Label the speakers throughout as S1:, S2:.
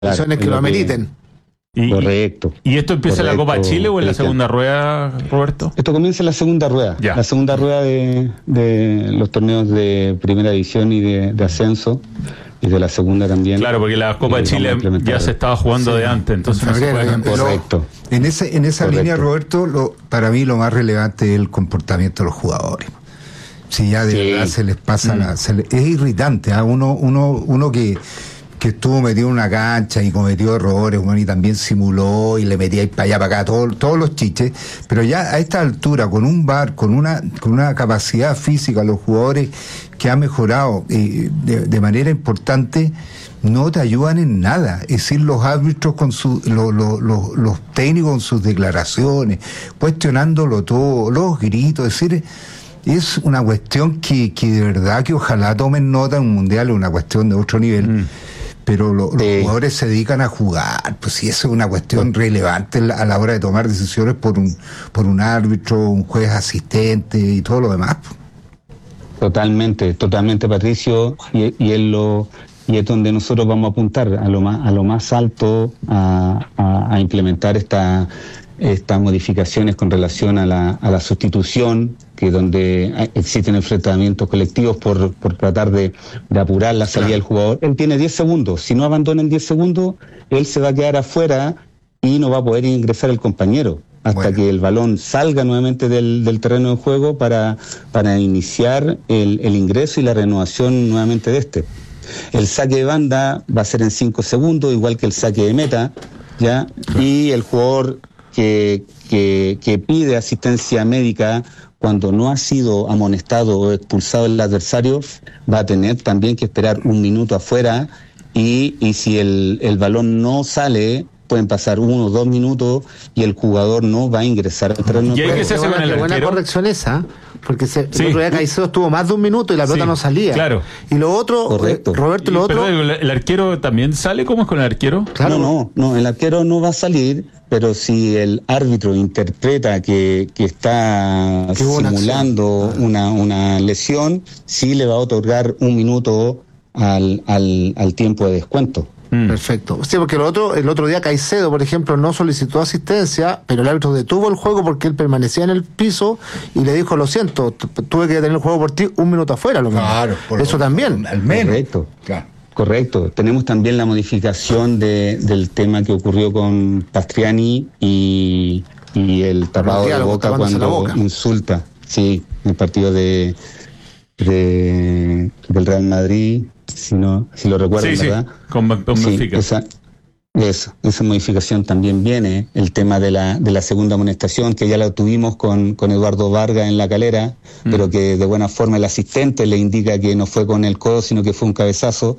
S1: condiciones que lo ameriten.
S2: Correcto.
S3: ¿Y esto empieza en la Copa Chile o en la segunda rueda, Roberto?
S2: Esto comienza en la segunda rueda.
S3: Ya.
S2: La segunda rueda de los torneos de primera división y de ascenso. Y de la segunda también.
S3: Claro, porque la Copa de Chile ya se estaba jugando de antes, entonces no se puede.
S2: Correcto.
S1: En esa línea, Roberto, para mí lo más relevante es el comportamiento de los jugadores. Si ya de verdad se les pasa es irritante, ¿eh? Uno que estuvo metido en una cancha y cometió errores, bueno, y también simuló y le metía para allá, para acá, todos los chiches, pero ya a esta altura, con un VAR, con una capacidad física, los jugadores que han mejorado de manera importante, no te ayudan en nada. Es decir, los árbitros con los técnicos con sus declaraciones, cuestionándolo todo, los gritos, es decir, es una cuestión que de verdad que ojalá tomen nota en un mundial, es una cuestión de otro nivel. Pero los jugadores se dedican a jugar, pues sí, eso es una cuestión relevante a la hora de tomar decisiones por un árbitro, un juez asistente y todo lo demás.
S2: Totalmente, Patricio, y es donde nosotros vamos a apuntar a lo más alto, a implementar estas modificaciones con relación a la sustitución, que donde existen enfrentamientos colectivos por tratar de apurar la salida del jugador. Él tiene 10 segundos, si no abandona en 10 segundos, él se va a quedar afuera y no va a poder ingresar el compañero hasta que el balón salga nuevamente del terreno de juego para iniciar el ingreso y la renovación nuevamente de este. El saque de banda va a ser en 5 segundos, igual que el saque de meta, ¿ya? Y el jugador que pide asistencia médica cuando no ha sido amonestado o expulsado el adversario, va a tener también que esperar 1 minuto afuera, y si el balón no sale, pueden pasar 1 o 2 minutos y el jugador no va a ingresar al terreno.
S3: ¿Y hay que se hace con el
S1: buena
S3: arquero?
S1: Corrección esa, porque el otro día Caicedo estuvo más de 1 minuto y la pelota no salía.
S3: Claro.
S1: Y lo otro, Roberto, lo otro...
S3: Pero ¿el arquero también sale? ¿Cómo es con el arquero?
S2: Claro. No, el arquero no va a salir, pero si el árbitro interpreta que está simulando una lesión, sí le va a otorgar 1 minuto al tiempo de descuento.
S1: Perfecto. Sí, porque el otro día Caicedo, por ejemplo, no solicitó asistencia, pero el árbitro detuvo el juego porque él permanecía en el piso y le dijo: lo siento, tuve que detener el juego por ti 1 minuto afuera.
S4: Claro,
S1: eso también.
S4: Al menos.
S2: Correcto. Claro. Correcto. Tenemos también la modificación del tema que ocurrió con Pastriani y el tapado de boca cuando insulta. Sí, en el partido del Real Madrid, si lo recuerdan, ¿verdad?
S3: Con Benfica.
S2: Esa modificación también viene, el tema de la segunda amonestación, que ya la tuvimos con Eduardo Vargas en La Calera, pero que de buena forma el asistente le indica que no fue con el codo, sino que fue un cabezazo.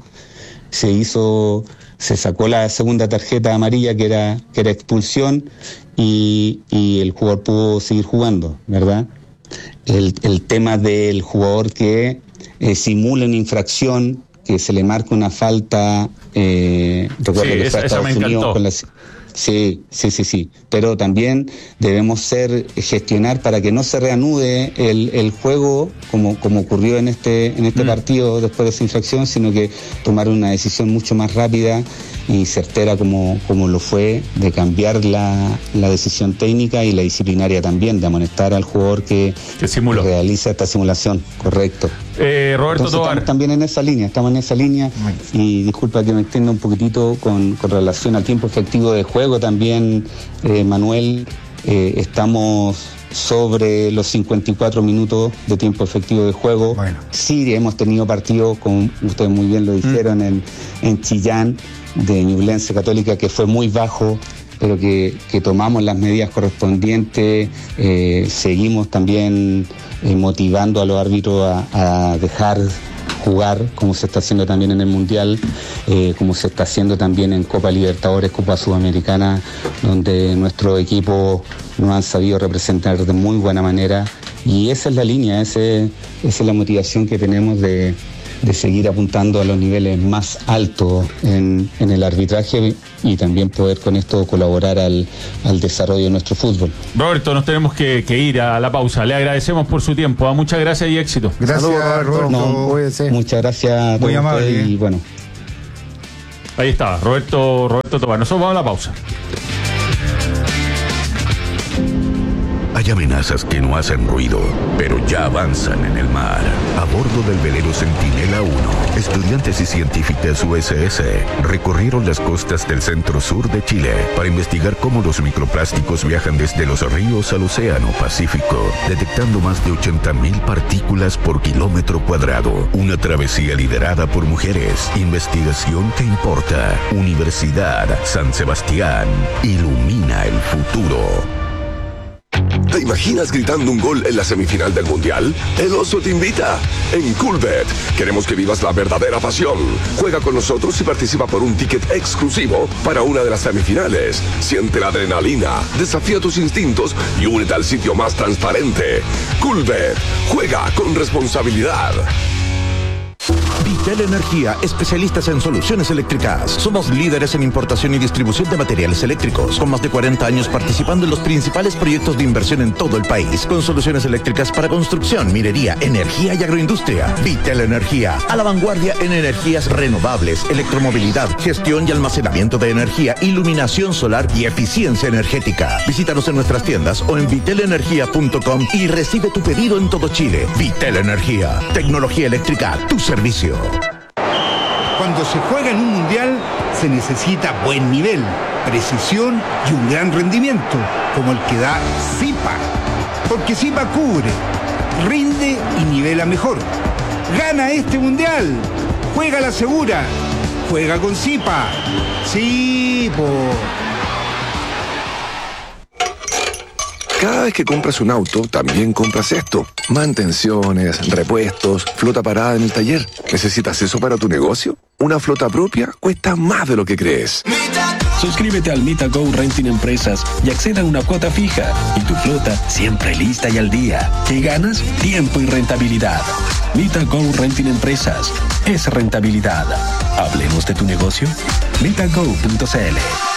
S2: Se sacó la segunda tarjeta amarilla, que era expulsión, y el jugador pudo seguir jugando, ¿verdad? El tema del jugador que simula una infracción, que se le marca una falta, recuerdo que fue a Estados Unidos con Sí, pero también debemos gestionar para que no se reanude el juego como ocurrió en este partido después de esa infracción, sino que tomar una decisión mucho más rápida y certera como lo fue, de cambiar la decisión técnica y la disciplinaria también, de amonestar al jugador que realiza esta simulación. Correcto.
S3: Roberto Tovar.
S2: Estamos también en esa línea, y disculpa que me extienda un poquitito con relación al tiempo efectivo de juego también, Manuel. Estamos sobre los 54 minutos de tiempo efectivo de juego. Sí, hemos tenido partidos, como ustedes muy bien lo dijeron, en Chillán, de Ñublense Católica, que fue muy bajo, pero que tomamos las medidas correspondientes. Seguimos también motivando a los árbitros a dejar jugar, como se está haciendo también en el Mundial, como se está haciendo también en Copa Libertadores, Copa Sudamericana, donde nuestros equipos nos han sabido representar de muy buena manera, y esa es la línea, esa es la motivación que tenemos de seguir apuntando a los niveles más altos en el arbitraje, y también poder con esto colaborar al desarrollo de nuestro fútbol.
S3: Roberto, nos tenemos que ir a la pausa. Le agradecemos por su tiempo. Muchas gracias y éxito.
S1: Gracias, Roberto.
S2: Muchas gracias a todos.
S4: Muy amable.
S2: Y bueno.
S3: Ahí está, Roberto Tobar. Nosotros vamos a la pausa.
S4: Hay amenazas que no hacen ruido, pero ya avanzan en el mar. A bordo del velero Centinela 1, estudiantes y científicas USS recorrieron las costas del centro-sur de Chile para investigar cómo los microplásticos viajan desde los ríos al océano Pacífico, detectando más de 80.000 partículas por kilómetro cuadrado. Una travesía liderada por mujeres. Investigación que importa. Universidad San Sebastián. Ilumina el futuro.
S5: ¿Te imaginas gritando un gol en la semifinal del Mundial? El Oso te invita. En Coolbet queremos que vivas la verdadera pasión. Juega con nosotros y participa por un ticket exclusivo para una de las semifinales. Siente la adrenalina, desafía tus instintos y únete al sitio más transparente. Coolbet. Juega con responsabilidad.
S6: Vitel Energía, especialistas en soluciones eléctricas. Somos líderes en importación y distribución de materiales eléctricos, con más de 40 años participando en los principales proyectos de inversión en todo el país, con soluciones eléctricas para construcción, minería, energía y agroindustria. Vitel Energía, a la vanguardia en energías renovables, electromovilidad, gestión y almacenamiento de energía, iluminación solar y eficiencia energética. Visítanos en nuestras tiendas o en vitelenergia.com y recibe tu pedido en todo Chile. Vitel Energía, tecnología eléctrica, tu servicio.
S1: Cuando se juega en un mundial se necesita buen nivel, precisión y un gran rendimiento, como el que da Zipa. Porque Zipa cubre, rinde y nivela mejor. Gana este mundial. Juega la segura. Juega con Zipa. Sí, po.
S5: Cada vez que compras un auto, también compras esto. Mantenciones, repuestos, flota parada en el taller. ¿Necesitas eso para tu negocio? Una flota propia cuesta más de lo que crees.
S7: Suscríbete al Mita Go Renting Empresas y acceda a una cuota fija. Y tu flota siempre lista y al día. ¿Qué ganas? Tiempo y rentabilidad. Mita Go Renting Empresas. Es rentabilidad. Hablemos de tu negocio. mitago.cl.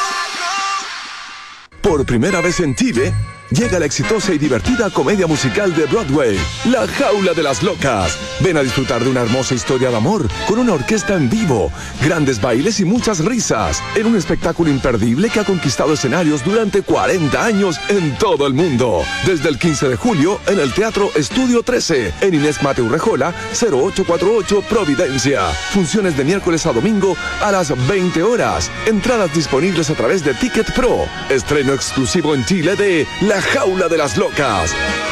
S5: Por primera vez en Chile, llega la exitosa y divertida comedia musical de Broadway, La Jaula de las Locas. Ven a disfrutar de una hermosa historia de amor con una orquesta en vivo, grandes bailes y muchas risas, en un espectáculo imperdible que ha conquistado escenarios durante 40 años en todo el mundo. Desde el 15 de julio en el Teatro Estudio 13, en Inés Mateu Rejola, 0848 Providencia. Funciones de miércoles a domingo a las 20 horas. Entradas disponibles a través de Ticket Pro. Estreno exclusivo en Chile de La Jaula de las Locas.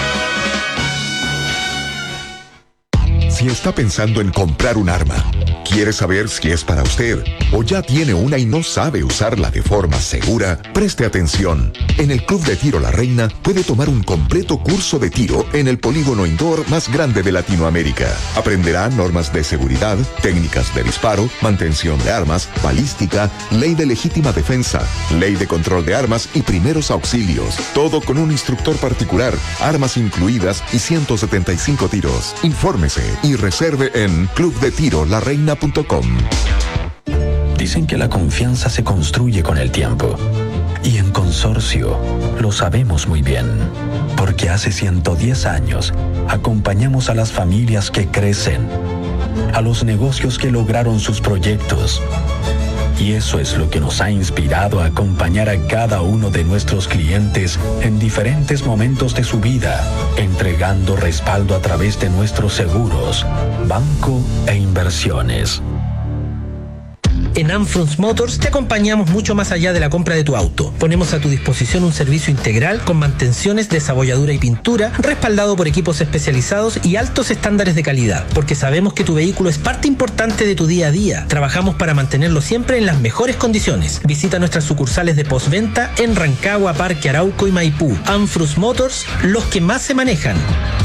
S8: Si está pensando en comprar un arma, quiere saber si es para usted o ya tiene una y no sabe usarla de forma segura, preste atención. En el Club de Tiro La Reina puede tomar un completo curso de tiro en el polígono indoor más grande de Latinoamérica. Aprenderá normas de seguridad, técnicas de disparo, mantención de armas, balística, ley de legítima defensa, ley de control de armas y primeros auxilios. Todo con un instructor particular, armas incluidas y 175 tiros. Infórmese y reserve en clubdetirolareina.com.
S7: Dicen que la confianza se construye con el tiempo. Y en Consorcio lo sabemos muy bien. Porque hace 110 años acompañamos a las familias que crecen, a los negocios que lograron sus proyectos. Y eso es lo que nos ha inspirado a acompañar a cada uno de nuestros clientes en diferentes momentos de su vida, entregando respaldo a través de nuestros seguros, banco e inversiones.
S9: En Anfrons Motors te acompañamos mucho más allá de la compra de tu auto. Ponemos a tu disposición un servicio integral con mantenciones, desabolladura y pintura, respaldado por equipos especializados y altos estándares de calidad, porque sabemos que tu vehículo es parte importante de tu día a día. Trabajamos para mantenerlo siempre en las mejores condiciones. Visita nuestras sucursales de postventa en Rancagua, Parque Arauco y Maipú. Anfrons Motors, los que más se manejan.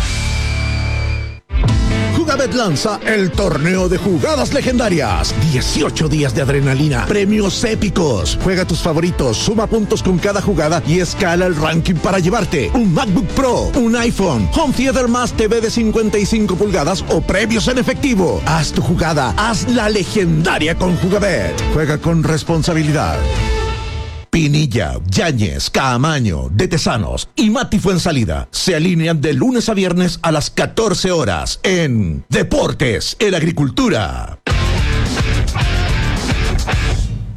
S6: Jugabet lanza el torneo de jugadas legendarias. 18 días de adrenalina, premios épicos. Juega tus favoritos, suma puntos con cada jugada y escala el ranking para llevarte un MacBook Pro, un iPhone, Home Theater más TV de 55 pulgadas o premios en efectivo. Haz tu jugada, hazla legendaria con Jugabet. Juega con responsabilidad. Pinilla, Yáñez, Caamaño, De Tesanos y Mati Fuensalida se alinean de lunes a viernes a las 14 horas en Deportes en Agricultura.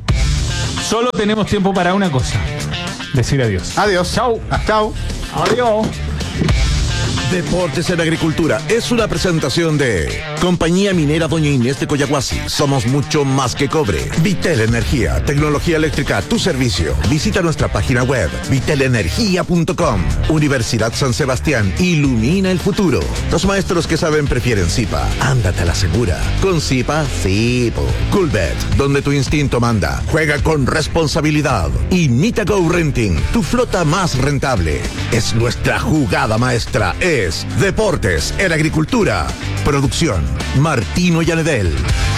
S3: Solo tenemos tiempo para una cosa. Decir adiós.
S1: Adiós.
S3: Chau.
S1: Chau.
S3: Adiós.
S6: Deportes en Agricultura es una presentación de Compañía Minera Doña Inés de Coyahuasi. Somos mucho más que cobre. Vitel Energía, tecnología eléctrica a tu servicio. Visita nuestra página web vitelenergia.com. Universidad San Sebastián, ilumina el futuro. Los maestros que saben prefieren Zipa. Ándate a la segura. Con Zipa, sí. Coolbet, donde tu instinto manda. Juega con responsabilidad. Y Mitago Renting, tu flota más rentable. Es nuestra jugada maestra. Es Deportes en Agricultura. Producción Martino Yanedel.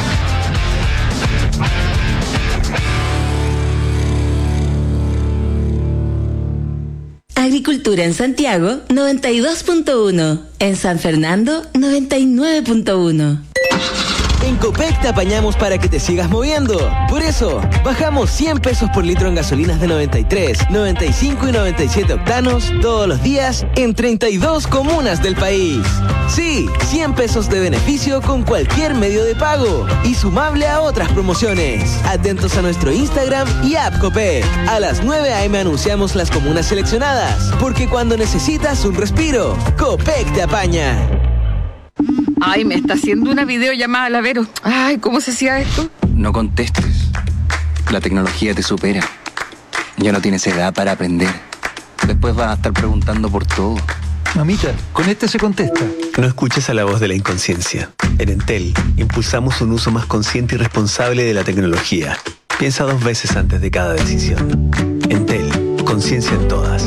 S10: Agricultura en Santiago 92.1, en San Fernando 99.1.
S11: En Copec te apañamos para que te sigas moviendo. Por eso, bajamos 100 pesos por litro en gasolinas de 93, 95 y 97 octanos todos los días en 32 comunas del país. Sí, 100 pesos de beneficio con cualquier medio de pago y sumable a otras promociones. Atentos a nuestro Instagram y app Copec. A las 9 a.m. anunciamos las comunas seleccionadas, porque cuando necesitas un respiro, Copec te apaña.
S12: Ay, me está haciendo una videollamada la Vero. Ay, ¿cómo se hacía esto?
S13: No contestes. La tecnología te supera. Ya no tienes edad para aprender. Después vas a estar preguntando por todo.
S14: Mamita, con este se contesta. No escuches a la voz de la inconsciencia. En Entel, impulsamos un uso más consciente y responsable de la tecnología. Piensa 2 veces antes de cada decisión. Entel, conciencia en todas.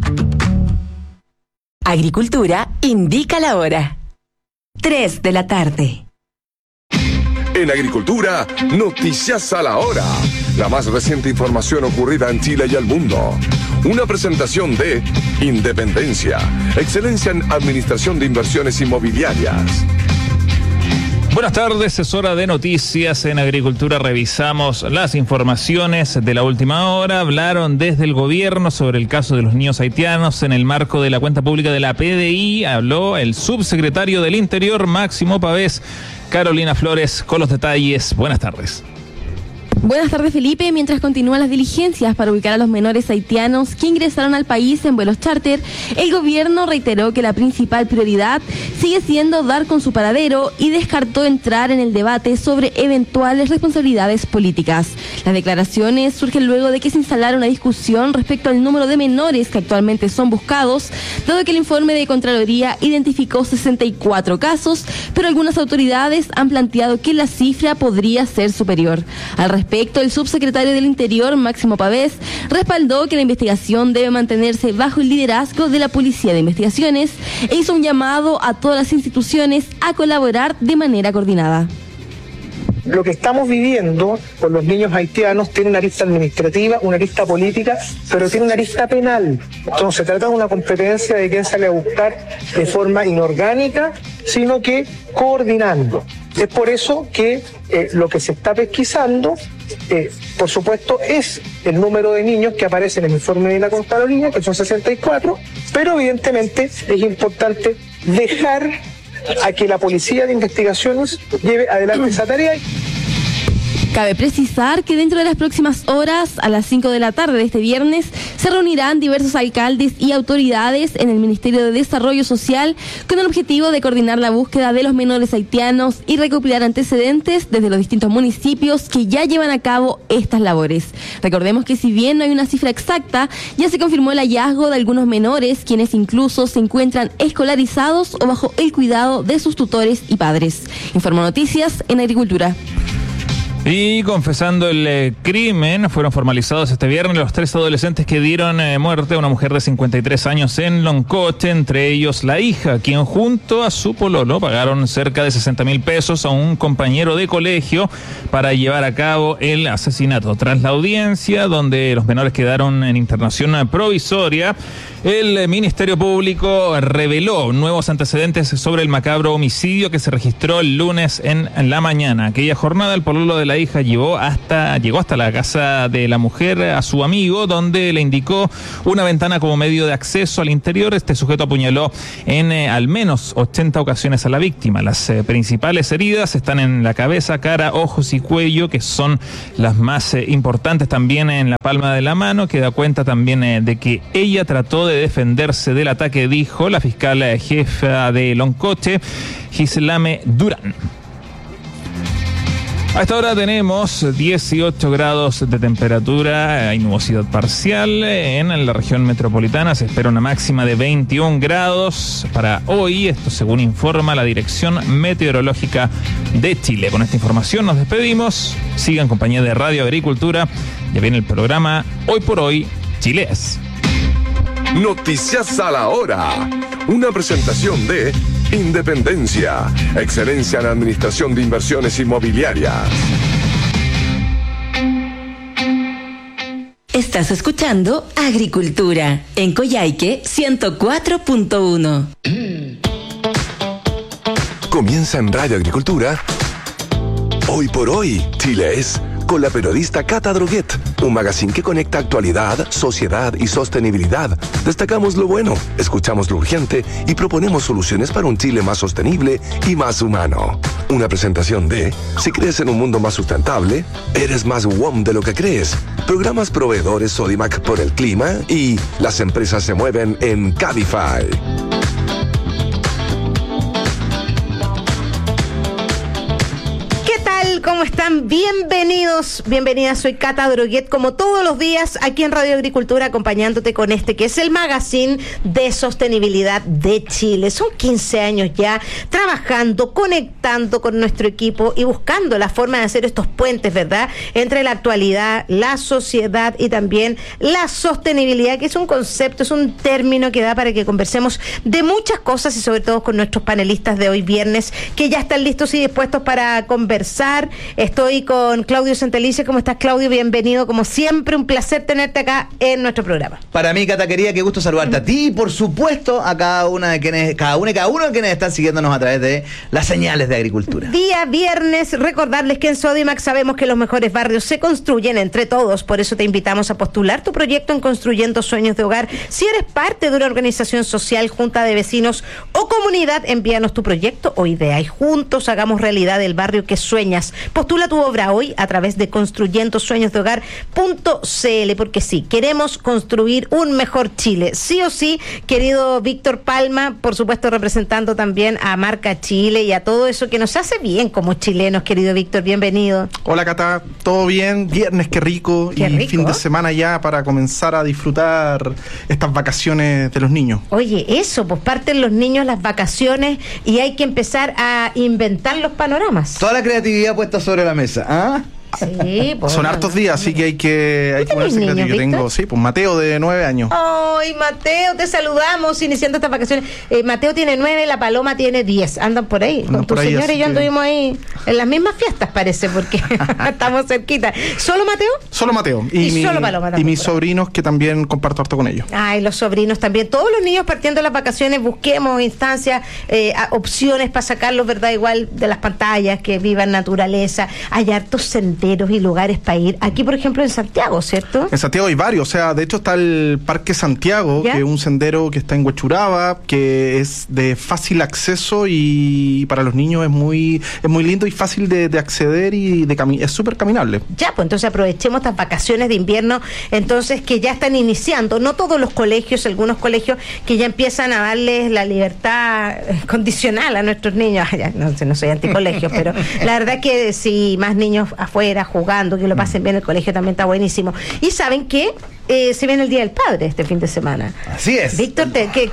S10: Agricultura indica la hora. 3 de la tarde.
S5: En Agricultura, noticias a la hora. La más reciente información ocurrida en Chile y el mundo. Una presentación de Independencia, excelencia en administración de inversiones inmobiliarias.
S3: Buenas tardes, es hora de noticias en Agricultura. Revisamos las informaciones de la última hora. Hablaron desde el gobierno sobre el caso de los niños haitianos en el marco de la cuenta pública de la PDI. Habló el subsecretario del Interior, Máximo Pavés. Carolina Flores con los detalles. Buenas tardes.
S15: Buenas tardes, Felipe. Mientras continúan las diligencias para ubicar a los menores haitianos que ingresaron al país en vuelos charter, el gobierno reiteró que la principal prioridad sigue siendo dar con su paradero y descartó entrar en el debate sobre eventuales responsabilidades políticas. Las declaraciones surgen luego de que se instalara una discusión respecto al número de menores que actualmente son buscados, dado que el informe de Contraloría identificó 64 casos, pero algunas autoridades han planteado que la cifra podría ser superior. Al respecto, el subsecretario del Interior, Máximo Pavés, respaldó que la investigación debe mantenerse bajo el liderazgo de la Policía de Investigaciones e hizo un llamado a todas las instituciones a colaborar de manera coordinada.
S16: Lo que estamos viviendo con los niños haitianos tiene una arista administrativa, una arista política, pero tiene una arista penal. Entonces se trata de una competencia de quien sale a buscar de forma inorgánica, sino que coordinando. Es por eso que lo que se está pesquisando, por supuesto, es el número de niños que aparece en el informe de la Contraloría, que son 64, pero evidentemente es importante dejar a que la Policía de Investigaciones lleve adelante esa tarea.
S15: Cabe precisar que dentro de las próximas horas, a las 5 de la tarde de este viernes, se reunirán diversos alcaldes y autoridades en el Ministerio de Desarrollo Social con el objetivo de coordinar la búsqueda de los menores haitianos y recopilar antecedentes desde los distintos municipios que ya llevan a cabo estas labores. Recordemos que si bien no hay una cifra exacta, ya se confirmó el hallazgo de algunos menores, quienes incluso se encuentran escolarizados o bajo el cuidado de sus tutores y padres. Informo Noticias en Agricultura.
S3: Y confesando el crimen, fueron formalizados este viernes los 3 adolescentes que dieron muerte a una mujer de 53 años en Loncoche, entre ellos la hija, quien junto a su pololo pagaron cerca de 60.000 pesos a un compañero de colegio para llevar a cabo el asesinato. Tras la audiencia, donde los menores quedaron en internación provisoria, el Ministerio Público reveló nuevos antecedentes sobre el macabro homicidio que se registró el lunes en la mañana. Aquella jornada, el pololo de la la hija llegó hasta la casa de la mujer, a su amigo, donde le indicó una ventana como medio de acceso al interior. Este sujeto apuñaló en al menos 80 ocasiones a la víctima. Las principales heridas están en la cabeza, cara, ojos y cuello, que son las más importantes, también en la palma de la mano, que da cuenta también de que ella trató de defenderse del ataque, dijo la fiscal jefa de Loncoche, Gislame Durán. A esta hora tenemos 18 grados de temperatura, hay nubosidad parcial en la región metropolitana, se espera una máxima de 21 grados para hoy, esto según informa la Dirección Meteorológica de Chile. Con esta información nos despedimos, sigan en compañía de Radio Agricultura, ya viene el programa Hoy por Hoy, Chile es.
S5: Noticias a la hora, una presentación de Independencia, excelencia en administración de inversiones inmobiliarias.
S10: Estás escuchando Agricultura en Coyhaique 104.1.
S5: Comienza en Radio Agricultura Hoy por Hoy, Chile es, con la periodista Cata Droguet, un magazine que conecta actualidad, sociedad y sostenibilidad. Destacamos lo bueno, escuchamos lo urgente y proponemos soluciones para un Chile más sostenible y más humano. Una presentación de, si crees en un mundo más sustentable, eres más WOM de lo que crees. Programas proveedores Sodimac por el clima y las empresas se mueven en Cabify.
S17: ¿Cómo están? Bienvenidas, soy Cata Droguet, como todos los días aquí en Radio Agricultura, acompañándote con este que es el magazine de sostenibilidad de Chile. Son 15 años ya trabajando, conectando con nuestro equipo y buscando la forma de hacer estos puentes, ¿verdad?, entre la actualidad, la sociedad y también la sostenibilidad, que es un concepto, es un término que da para que conversemos de muchas cosas y sobre todo con nuestros panelistas de hoy viernes, que ya están listos y dispuestos para conversar. Estoy con Claudio Santelice. ¿Cómo estás, Claudio? Bienvenido, como siempre, un placer tenerte acá en nuestro programa.
S18: Para mí, Cata, querida, qué gusto saludarte a ti y, por supuesto, a cada uno de quienes están siguiéndonos a través de las señales de Agricultura.
S17: Día viernes, recordarles que en Sodimac sabemos que los mejores barrios se construyen entre todos, por eso te invitamos a postular tu proyecto en Construyendo Sueños de Hogar. Si eres parte de una organización social, junta de vecinos o comunidad, envíanos tu proyecto o idea y juntos hagamos realidad el barrio que sueñas. Postula tu obra hoy a través de construyendosueñosdehogar.cl, porque sí, queremos construir un mejor Chile, sí o sí, querido Víctor Palma, por supuesto representando también a Marca Chile y a todo eso que nos hace bien como chilenos, querido Víctor, bienvenido.
S19: Hola, Cata, ¿todo bien? Viernes, qué rico, fin de semana ya para comenzar a disfrutar estas vacaciones de los niños.
S17: Oye, eso, pues parten los niños las vacaciones y hay que empezar a inventar los panoramas.
S18: Toda la creatividad puesta sobre la mesa, ¿ah?
S17: Sí, pues,
S19: son hartos días, así que hay que ponerse creativo. Yo tengo, sí, pues Mateo de 9 años.
S17: Ay, Mateo, te saludamos iniciando estas vacaciones. Mateo tiene 9, la Paloma tiene 10. Andan por ahí. Con tu señora y yo anduvimos ahí en las mismas fiestas, parece, porque estamos cerquita. ¿Solo Mateo?
S19: Solo Mateo. Y solo Paloma también. Y mis sobrinos, que también comparto harto con ellos.
S17: Ay, los sobrinos también. Todos los niños partiendo de las vacaciones, busquemos instancias, opciones para sacarlos, ¿verdad? Igual de las pantallas, que vivan naturaleza. Hay hartos senderos y lugares para ir. Aquí, por ejemplo, en Santiago, ¿cierto?
S19: En Santiago hay varios, o sea, de hecho está el Parque Santiago, ¿ya?, que es un sendero que está en Huechuraba, que es de fácil acceso y para los niños es muy lindo y fácil de acceder y es súper caminable.
S17: Ya, pues entonces aprovechemos estas vacaciones de invierno, entonces, que ya están iniciando, no todos los colegios, algunos colegios que ya empiezan a darles la libertad condicional a nuestros niños. Ya, no soy anticolegios, pero la verdad que si más niños afuera jugando, que lo pasen bien, el colegio también está buenísimo. Y saben que se viene el Día del Padre este fin de semana.
S18: Así es.
S17: Víctor,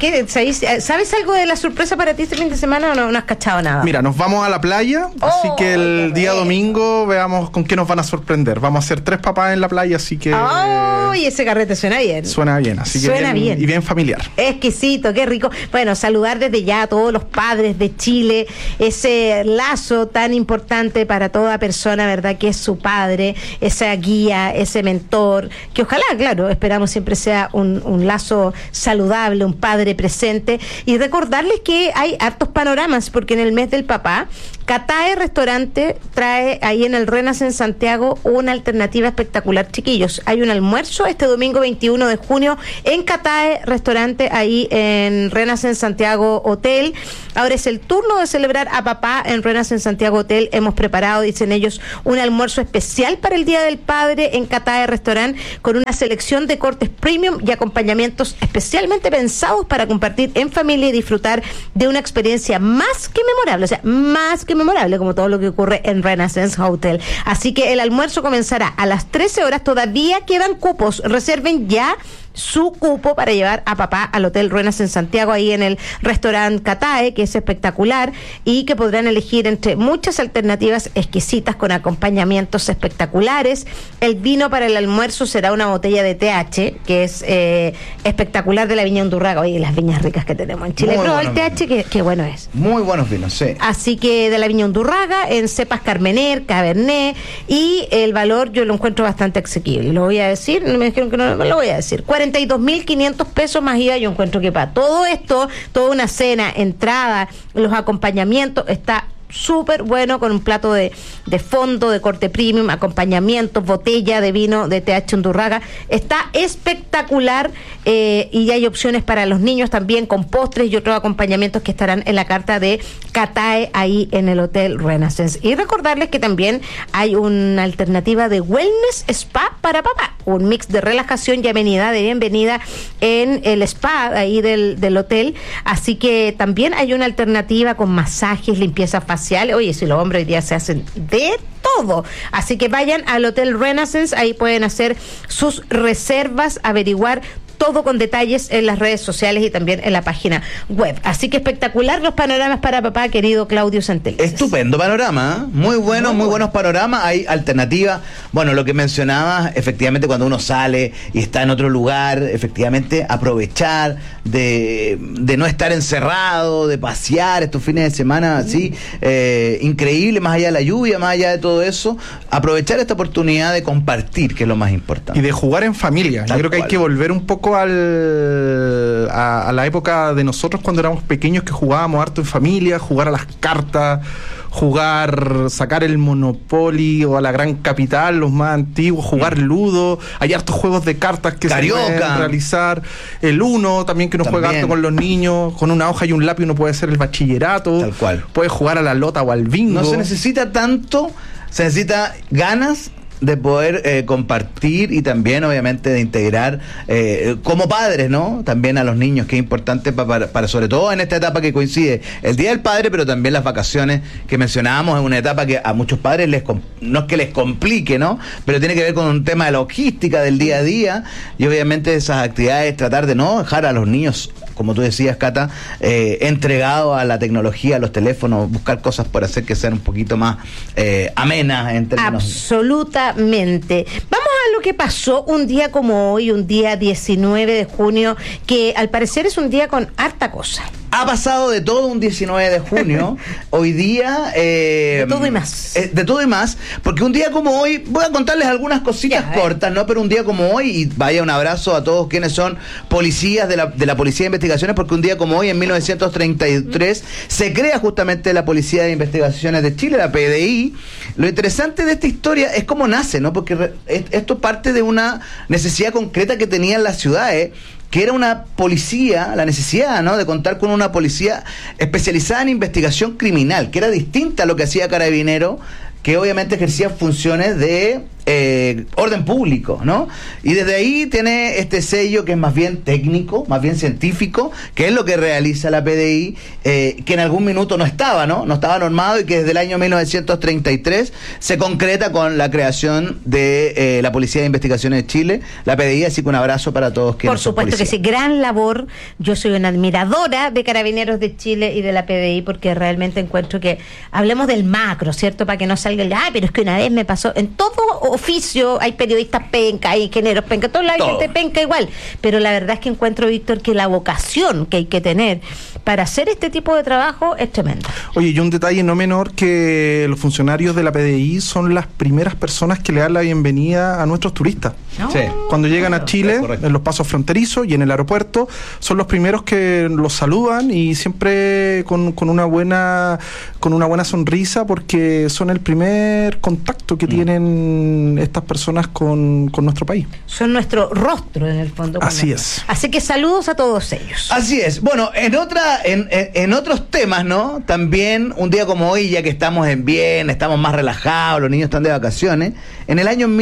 S17: ¿sabes algo de la sorpresa para ti este fin de semana o no has cachado nada?
S19: Mira, nos vamos a la playa, así que el día domingo veamos con qué nos van a sorprender. Vamos a hacer 3 papás en la playa, así que...
S17: ¡Ay, ese carrete suena bien!
S19: Suena bien, así que bien. Y bien familiar.
S17: Exquisito, qué rico. Bueno, saludar desde ya a todos los padres de Chile, ese lazo tan importante para toda persona, ¿verdad?, que es su padre, esa guía, ese mentor, que ojalá, claro, esperamos siempre sea un lazo saludable, un padre presente, y recordarles que hay hartos panoramas, porque en el mes del papá Catae Restaurante trae ahí en el Renaissance Santiago una alternativa espectacular, chiquillos. Hay un almuerzo este domingo 21 de junio en Catae Restaurante, ahí en Renaissance Santiago Hotel. Ahora es el turno de celebrar a papá en Renaissance Santiago Hotel. Hemos preparado, dicen ellos, un almuerzo especial para el Día del Padre en Catae Restaurant, con una selección de cortes premium y acompañamientos especialmente pensados para compartir en familia y disfrutar de una experiencia más que memorable, o sea, más que memorable, como todo lo que ocurre en Renaissance Hotel. Así que el almuerzo comenzará a las 13 horas, todavía quedan cupos, reserven ya su cupo para llevar a papá al Hotel Renaissance Santiago, ahí en el restaurante Catae, que es espectacular y que podrán elegir entre muchas alternativas exquisitas con acompañamientos espectaculares. El vino para el almuerzo será una botella de TH, que es espectacular, de la Viña Undurraga. Oye, las viñas ricas que tenemos en Chile. Pero el TH, qué bueno es.
S18: Muy buenos vinos, sí.
S17: Así que de la Viña Undurraga, en cepas Carmener, Cabernet, y el valor yo lo encuentro bastante asequible. Lo voy a decir, me dijeron que no lo voy a decir. 42.500 pesos más IVA. Yo encuentro que para todo esto, toda una cena, entrada, los acompañamientos, está súper bueno, con un plato de fondo de corte premium, acompañamientos, botella de vino de TH Undurraga. Está espectacular, y hay opciones para los niños también, con postres y otros acompañamientos que estarán en la carta de Catae, ahí en el Hotel Renaissance. Y recordarles que también hay una alternativa de wellness spa para papá, un mix de relajación y amenidad de bienvenida en el spa ahí del hotel. Así que también hay una alternativa con masajes, limpieza facial. Oye, si los hombres hoy día se hacen de todo. Así que vayan al Hotel Renaissance, ahí pueden hacer sus reservas, averiguar todo con detalles en las redes sociales y también en la página web. Así que espectacular los panoramas para papá, querido Claudio Santel.
S18: Estupendo panorama, muy bueno, muy buenos panoramas. Hay alternativas. Bueno, lo que mencionabas, efectivamente, cuando uno sale y está en otro lugar, efectivamente aprovechar de no estar encerrado, de pasear estos fines de semana así, increíble, más allá de la lluvia, más allá de todo eso, aprovechar esta oportunidad de compartir, que es lo más importante.
S19: Y de jugar en familia. Yo creo que hay que volver un poco a la época de nosotros cuando éramos pequeños, que jugábamos harto en familia, jugar a las cartas, sacar el Monopoly o a la Gran Capital, los más antiguos, jugar Ludo. Hay hartos juegos de cartas que
S18: Carioca.
S19: se pueden realizar. El Uno también, que uno juega harto con los niños, con una hoja y un lápiz uno puede hacer el bachillerato.
S18: Tal cual.
S19: Puede jugar a la lota o al bingo.
S18: No se necesita tanto, se necesita ganas de poder compartir y también obviamente de integrar como padres, ¿no? También a los niños, que es importante para sobre todo en esta etapa que coincide el Día del Padre, pero también las vacaciones que mencionábamos. Es una etapa que a muchos padres no es que les complique, ¿no? Pero tiene que ver con un tema de logística del día a día, y obviamente esas actividades, tratar de no dejar a los niños, como tú decías, Cata, entregados a la tecnología, a los teléfonos, buscar cosas por hacer que sean un poquito más amenas en términos.
S17: Absolutamente. Vamos a lo que pasó un día como hoy, un día 19 de junio, que al parecer es un día con harta cosa.
S18: Ha pasado de todo un 19 de junio, hoy día...
S17: de todo y más.
S18: De todo y más, porque un día como hoy, voy a contarles algunas cositas cortas, ¿no? Pero un día como hoy, y vaya un abrazo a todos quienes son policías de la Policía de Investigaciones, porque un día como hoy, en 1933, se crea justamente la Policía de Investigaciones de Chile, la PDI. Lo interesante de esta historia es cómo nace, ¿no? Porque esto parte de una necesidad concreta que tenían las ciudades, que era una policía, la necesidad, ¿no?, de contar con una policía especializada en investigación criminal, que era distinta a lo que hacía Carabinero, que obviamente ejercía funciones de orden público, ¿no? Y desde ahí tiene este sello que es más bien técnico, más bien científico, que es lo que realiza la PDI, que en algún minuto no estaba, ¿no? No estaba normado, y que desde el año 1933 se concreta con la creación de la Policía de Investigaciones de Chile, la PDI. Así que un abrazo para todos quienes son
S17: policías. Por supuesto que sí, gran labor. Yo soy una admiradora de Carabineros de Chile y de la PDI, porque realmente encuentro que hablemos del macro, ¿cierto? Para que no salga pero es que una vez me pasó. En todo oficio, hay periodistas penca, hay ingenieros penca, toda la gente penca igual, pero la verdad es que encuentro, Víctor, que la vocación que hay que tener para hacer este tipo de trabajo es tremenda.
S19: Oye, y un detalle no menor, que los funcionarios de la PDI son las primeras personas que le dan la bienvenida a nuestros turistas.
S18: Sí.
S19: Cuando llegan a Chile, en los pasos fronterizos y en el aeropuerto, son los primeros que los saludan, y siempre con una buena sonrisa, porque son el primer contacto que tienen estas personas con nuestro país.
S17: Son nuestro rostro, en el fondo.
S19: Así es.
S17: Así que saludos a todos ellos.
S18: Así es. Bueno, en otros temas, ¿no? También un día como hoy, ya que estamos estamos más relajados, los niños están de vacaciones. En el año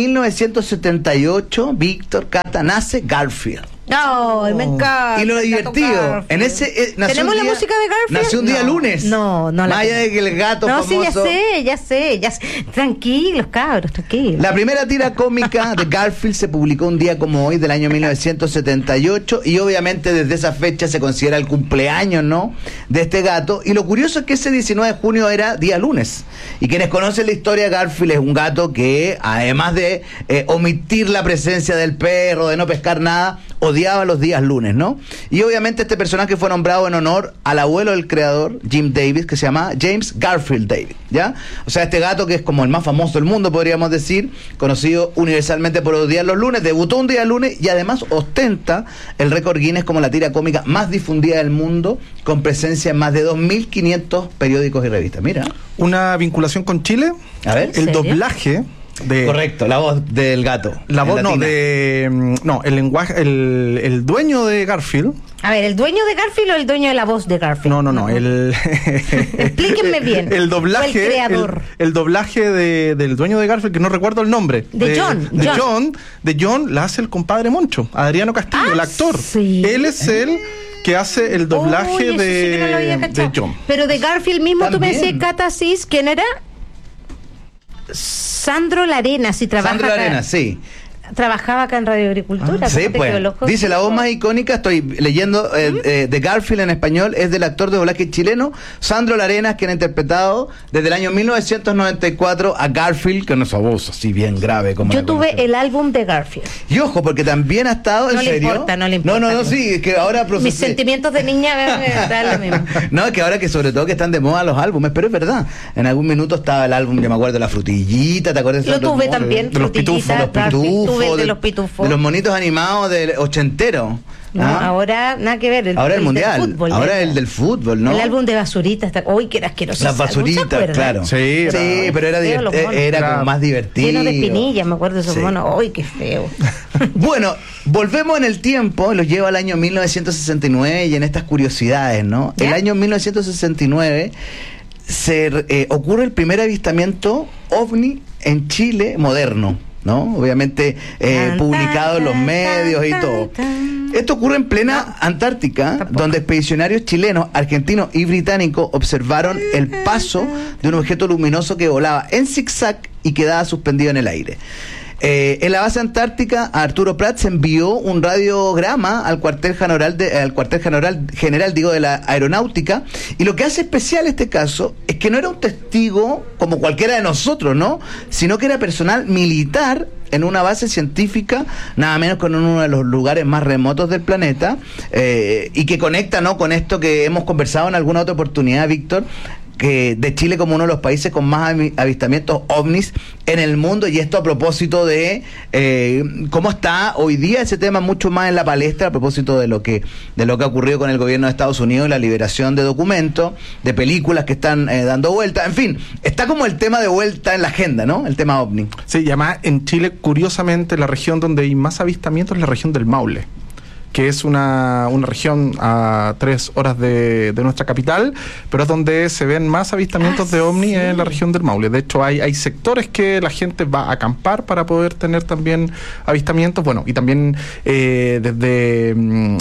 S18: 1978, Víctor, Cata, nace Garfield.
S17: Ay, me encanta.
S18: Y lo divertido,
S17: ¿tenemos la música de Garfield?
S18: Nació un día lunes.
S17: No la
S18: más allá de que el gato famoso.
S17: Sí, ya sé. Tranquilos, cabros, tranquilos.
S18: La primera tira cómica de Garfield se publicó un día como hoy, del año 1978, y obviamente desde esa fecha se considera el cumpleaños, ¿no?, de este gato. Y lo curioso es que ese 19 de junio era día lunes. Y quienes conocen la historia, Garfield es un gato que, además de omitir la presencia del perro, de no pescar nada, odiaba los días lunes, ¿no? Y obviamente este personaje fue nombrado en honor al abuelo del creador, Jim Davis, que se llama James Garfield Davis, ¿ya? O sea, este gato que es como el más famoso del mundo, podríamos decir, conocido universalmente por odiar los lunes, debutó un día lunes y además ostenta el récord Guinness como la tira cómica más difundida del mundo, con presencia en más de 2.500 periódicos y revistas. Mira.
S19: Una vinculación con Chile.
S18: A ver.
S19: El doblaje.
S18: Correcto, la voz del gato.
S19: La voz el lenguaje, el dueño de Garfield.
S17: A ver, ¿el dueño de Garfield o el dueño de la voz de Garfield?
S19: No,
S17: explíquenme bien.
S19: El doblaje,
S17: el creador.
S19: El doblaje del dueño de Garfield, que no recuerdo el nombre.
S17: De
S19: John, la hace el compadre Moncho, Adriano Castillo, el actor.
S17: Sí.
S19: Él es el que hace el doblaje de John.
S17: Pero de Garfield mismo,
S18: también.
S17: Tú me decías, Cata, ¿quién era? Sandro Larena,
S18: Sandro Larena, sí.
S17: Trabajaba acá en Radio Agricultura.
S18: Sí, pues. Dice, la voz más icónica, estoy leyendo, de Garfield en español, es del actor de doblaje chileno, Sandro Larenas, quien ha interpretado desde el año 1994 a Garfield, con esa voz así bien grave. Como
S17: yo tuve el álbum de Garfield.
S18: Y ojo, porque también ha estado, ¿en serio?
S17: No le importa.
S18: No, sí, es que ahora...
S17: Mis sentimientos de niña dan lo mismo.
S18: No, es que ahora que sobre todo que están de moda los álbumes, pero es verdad. En algún minuto estaba el álbum, yo me acuerdo, de La Frutillita, ¿te acuerdas?
S17: Lo tuve también,
S19: de los pitufos.
S17: De los pitufos.
S18: De los monitos animados del ochentero.
S17: No, ahora nada que ver.
S18: Ahora el mundial.
S17: Fútbol,
S18: ahora el del fútbol, ¿no?
S17: El álbum de Basuritas. Uy, que era asqueroso.
S18: Las Basuritas, claro. Sí, pero era como más divertido.
S17: Lleno de espinillas, me acuerdo de esos monos. Uy, qué feo.
S18: Bueno, volvemos en el tiempo, los lleva al año 1969 y en estas curiosidades, ¿no? ¿Ya? El año 1969 ocurre el primer avistamiento ovni en Chile moderno, ¿no? Obviamente publicado en los medios y todo. Esto ocurre en plena Antártica, donde expedicionarios chilenos, argentinos y británicos observaron el paso de un objeto luminoso que volaba en zigzag y quedaba suspendido en el aire. En la base antártica, a Arturo Prat se envió un radiograma al cuartel general de la aeronáutica, y lo que hace especial este caso es que no era un testigo como cualquiera de nosotros, ¿no? Sino que era personal militar en una base científica, nada menos con uno de los lugares más remotos del planeta, y que conecta, ¿no?, con esto que hemos conversado en alguna otra oportunidad, Víctor, que de Chile como uno de los países con más avistamientos ovnis en el mundo, y esto a propósito de cómo está hoy día ese tema mucho más en la palestra, a propósito de lo que ha ocurrido con el gobierno de Estados Unidos, la liberación de documentos, de películas que están dando vuelta, en fin, está como el tema de vuelta en la agenda, ¿no? El tema ovni.
S19: Sí, y además en Chile, curiosamente, la región donde hay más avistamientos es la región del Maule, que es una región a 3 horas de nuestra capital, pero es donde se ven más avistamientos de ovni en la región del Maule. De hecho, hay sectores que la gente va a acampar para poder tener también avistamientos. Bueno, y también desde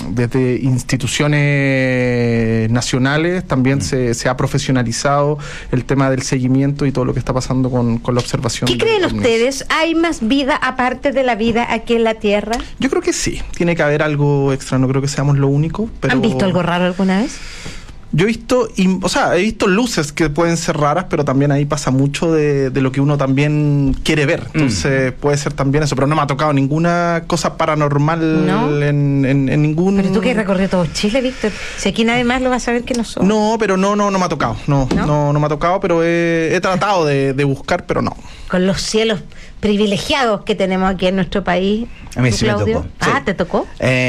S19: instituciones nacionales también se ha profesionalizado el tema del seguimiento y todo lo que está pasando con la observación.
S17: ¿Qué creen ustedes? ¿Hay más vida aparte de la vida aquí en la Tierra?
S19: Yo creo que sí. Tiene que haber algo extra, no creo que seamos lo único. Pero...
S17: ¿Han visto algo raro alguna vez?
S19: Yo he visto, he visto luces que pueden ser raras, pero también ahí pasa mucho de lo que uno también quiere ver. Entonces puede ser también eso, pero no me ha tocado ninguna cosa paranormal. ¿No? en ningún...
S17: Pero tú que recorrió todo Chile, Víctor. Si aquí nadie más lo va a saber que nosotros.
S19: No, pero no me ha tocado. No me ha tocado, pero he tratado de buscar, pero no.
S17: Con los cielos privilegiados que tenemos aquí en nuestro país.
S18: A mí sí
S17: Claudio?
S18: me tocó.
S17: Ah,
S18: sí.
S17: ¿te tocó?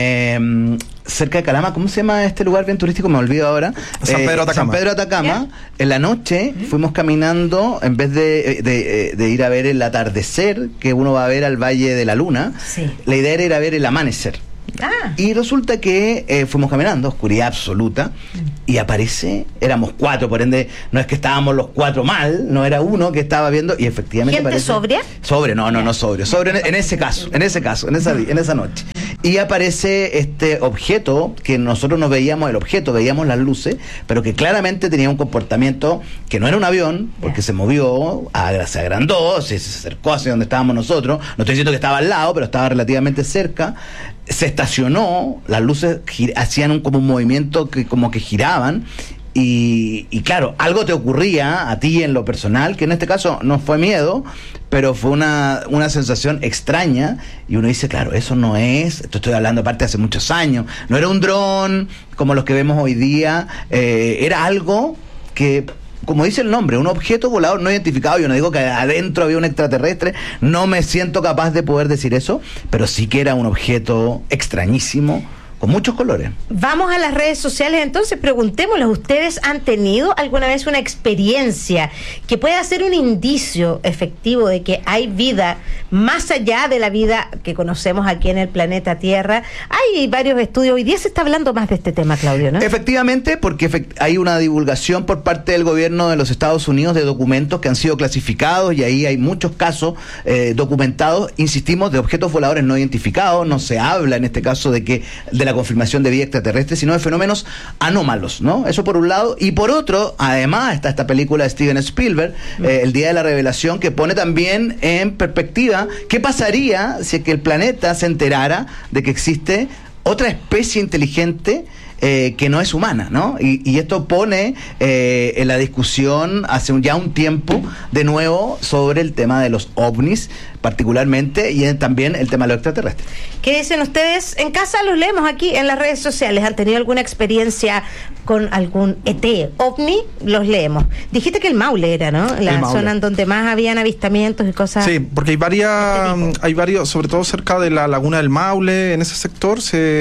S18: Cerca de Calama, ¿cómo se llama este lugar bien turístico? Me olvido ahora.
S19: San Pedro Atacama.
S18: San Pedro Atacama. En la noche fuimos caminando, en vez de ir a ver el atardecer, que uno va a ver al Valle de la Luna, la idea era ir a ver el amanecer. Y resulta que fuimos caminando, oscuridad absoluta, y aparece, éramos 4, por ende no es que estábamos los 4 mal, no era uno que estaba viendo, y efectivamente
S17: ¿gente
S18: aparece,
S17: sobria?
S18: No sobrio, en esa noche. Y aparece este objeto que nosotros no veíamos el objeto, veíamos las luces, pero que claramente tenía un comportamiento que no era un avión, porque se movió, se agrandó, se acercó hacia donde estábamos nosotros. No estoy diciendo que estaba al lado, pero estaba relativamente cerca. Se estacionó, las luces hacían como un movimiento que como que giraban. Y claro, algo te ocurría a ti en lo personal, que en este caso no fue miedo, pero fue una sensación extraña, y uno dice, claro, eso no es, esto estoy hablando aparte hace muchos años, no era un dron como los que vemos hoy día, era algo que, como dice el nombre, un objeto volador no identificado. Yo no digo que adentro había un extraterrestre, no me siento capaz de poder decir eso, pero sí que era un objeto extrañísimo, con muchos colores.
S17: Vamos a las redes sociales, entonces preguntémosles, ¿ustedes han tenido alguna vez una experiencia que pueda ser un indicio efectivo de que hay vida más allá de la vida que conocemos aquí en el planeta Tierra? Hay varios estudios, hoy día se está hablando más de este tema, Claudio, ¿no?
S18: Efectivamente, porque hay una divulgación por parte del gobierno de los Estados Unidos de documentos que han sido clasificados, y ahí hay muchos casos documentados, insistimos, de objetos voladores no identificados. No se habla en este caso de la confirmación de vida extraterrestre, sino de fenómenos anómalos, ¿no? Eso por un lado. Y por otro, además está esta película de Steven Spielberg, El Día de la Revelación, que pone también en perspectiva qué pasaría si es que el planeta se enterara de que existe otra especie inteligente que no es humana, ¿no? Y esto pone en la discusión hace ya un tiempo de nuevo sobre el tema de los ovnis particularmente, y también el tema de los extraterrestres.
S17: ¿Qué dicen ustedes en casa? Los leemos aquí en las redes sociales. ¿Han tenido alguna experiencia con algún ET, ovni? Los leemos. Dijiste que el Maule era, ¿no? La zona en donde más habían avistamientos y cosas.
S19: Sí, porque hay varios, sobre todo cerca de la laguna del Maule, en ese sector,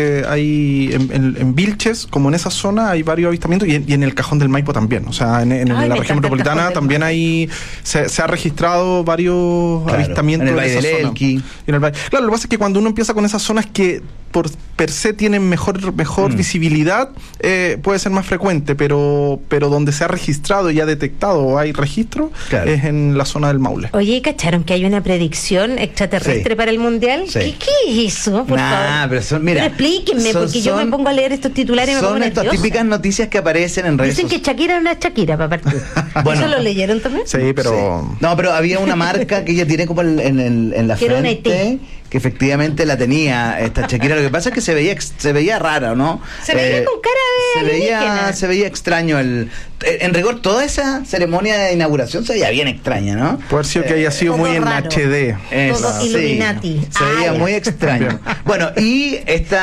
S19: hay en Vilches, como en esa zona, hay varios avistamientos, y en el Cajón del Maipo también. O sea, en la región metropolitana también se ha registrado varios avistamientos.
S18: En el Valle del Elqui.
S19: Claro, lo que pasa es que cuando uno empieza con esas zonas que por per se tienen mejor visibilidad, puede ser más frecuente, pero donde se ha registrado y ha detectado o hay registro, es en la zona del Maule.
S17: Oye, ¿cacharon que hay una predicción extraterrestre para el Mundial?
S18: Sí.
S17: ¿Qué es eso? Por favor.
S18: Pero
S17: explíquenme, porque yo me pongo a leer estos titulares y me pongo nerviosa.
S18: Son estas típicas noticias que aparecen en redes sociales.
S17: Dicen que Shakira era una Shakira, para partir. Bueno, ¿eso lo leyeron también?
S19: Sí, pero...
S18: Sí. No, pero había una marca que ella tiene como en la frente, que efectivamente la tenía esta Shakira. Lo que pasa es que se veía rara, ¿no?
S17: Se veía con cara de
S18: se veía extraño en rigor toda esa ceremonia de inauguración se veía bien extraña, ¿no?
S19: Puede ser que haya sido muy
S17: raro.
S19: En HD.
S17: Todo Illuminati.
S18: Se veía muy extraño. Bueno, y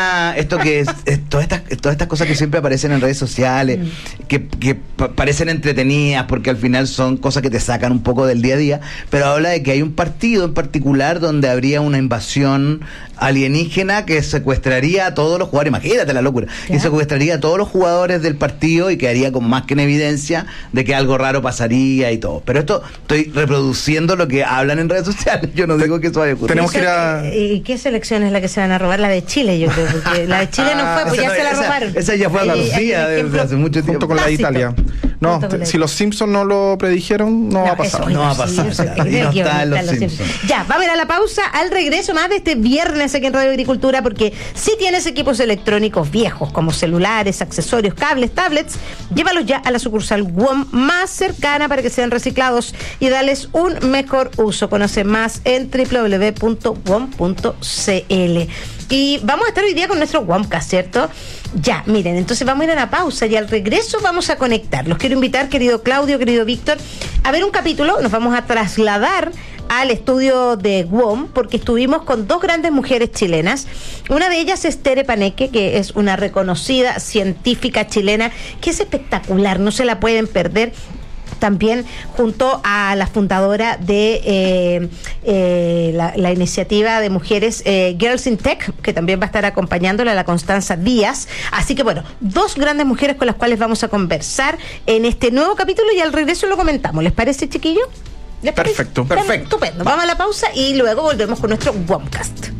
S18: todas estas cosas que siempre aparecen en redes sociales, que parecen entretenidas porque al final son cosas que te sacan un poco del día a día, pero habla de que hay un partido en particular donde habría una invasión alienígena que secuestraría a todos los jugadores. Imagínate la locura. Y secuestraría a todos los jugadores del partido y quedaría como más que en evidencia de que algo raro pasaría y todo. Pero esto estoy reproduciendo lo que hablan en redes sociales. Yo no digo que eso vaya a ocurrir.
S19: Tenemos que ir a...
S17: ¿Y qué selección es la que se van a robar? La de Chile, yo creo, porque la de Chile no fue, pues ya se la robaron.
S18: Esa ya fue Andalucía desde hace mucho tiempo.
S19: Junto con la de Italia. No, si los Simpsons no lo predijeron, no va a pasar.
S18: No va a pasar. Y no está en los Simpsons.
S17: Ya, va a haber a la pausa, al regreso más de este viernes aquí en Radio Agricultura, porque si tienes equipos electrónicos viejos como celulares, accesorios, cables, tablets, llévalos ya a la sucursal WOM más cercana para que sean reciclados y darles un mejor uso. Conoce más en www.wom.cl. Y vamos a estar hoy día con nuestro WOMcast, ¿cierto? Ya, miren, entonces vamos a ir a la pausa y al regreso vamos a conectar. Los quiero invitar, querido Claudio, querido Víctor, a ver un capítulo. Nos vamos a trasladar al estudio de WOM, porque estuvimos con dos grandes mujeres chilenas. Una de ellas es Tere Paneque, que es una reconocida científica chilena, que es espectacular, no se la pueden perder. También junto a la fundadora de la iniciativa de mujeres Girls in Tech, que también va a estar acompañándola, la Constanza Díaz. Así que bueno, dos grandes mujeres con las cuales vamos a conversar en este nuevo capítulo y al regreso lo comentamos. ¿Les parece, chiquillos? ¿Les parece?
S19: Perfecto.
S17: Estupendo. Vamos a la pausa y luego volvemos con nuestro WOMcast.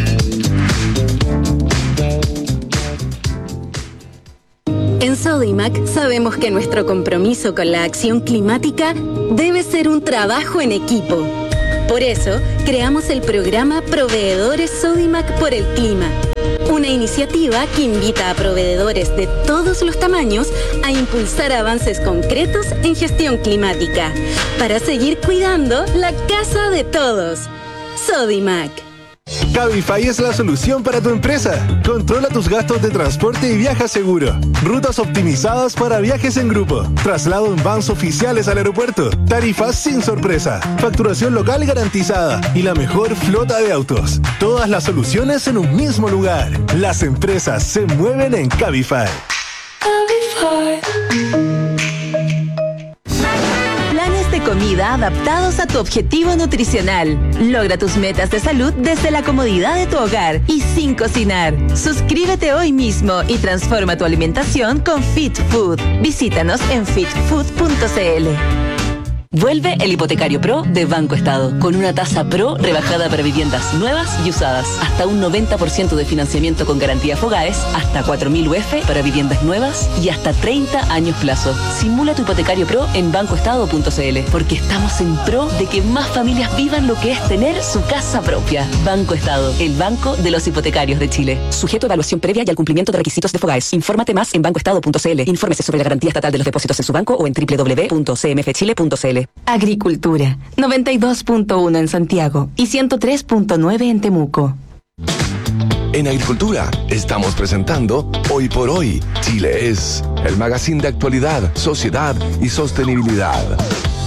S10: En Sodimac sabemos que nuestro compromiso con la acción climática debe ser un trabajo en equipo. Por eso, creamos el programa Proveedores Sodimac por el Clima, una iniciativa que invita a proveedores de todos los tamaños a impulsar avances concretos en gestión climática, para seguir cuidando la casa de todos. Sodimac.
S20: Cabify es la solución para tu empresa. Controla tus gastos de transporte y viaja seguro. Rutas optimizadas para viajes en grupo. Traslado en vans oficiales al aeropuerto. Tarifas sin sorpresa. Facturación local garantizada. Y la mejor flota de autos. Todas las soluciones en un mismo lugar. Las empresas se mueven en Cabify.
S21: De comida adaptados a tu objetivo nutricional. Logra tus metas de salud desde la comodidad de tu hogar y sin cocinar. Suscríbete hoy mismo y transforma tu alimentación con Fit Food. Visítanos en fitfood.cl. Vuelve el Hipotecario Pro de Banco Estado, con una tasa Pro rebajada para viviendas nuevas y usadas. Hasta un 90% de financiamiento con garantía Fogaes, hasta 4.000 UF para viviendas nuevas y hasta 30 años plazo. Simula tu Hipotecario Pro en bancoestado.cl, porque estamos en pro de que más familias vivan lo que es tener su casa propia. Banco Estado, el banco de los hipotecarios de Chile. Sujeto a evaluación previa y al cumplimiento de requisitos de Fogaes. Infórmate más en bancoestado.cl. Infórmese sobre la garantía estatal de los depósitos en su banco o en www.cmfchile.cl. Agricultura, 92.1 en Santiago y 103.9 en Temuco.
S5: En Agricultura estamos presentando Hoy por Hoy, Chile es, el magazine de actualidad, sociedad y sostenibilidad.